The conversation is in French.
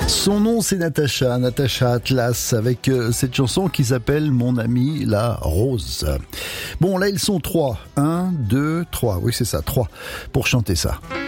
Son nom c'est Natacha Atlas avec cette chanson qui s'appelle Mon ami la rose. Bon là ils sont 3, 1, 2, 3, oui c'est ça, 3 pour chanter ça.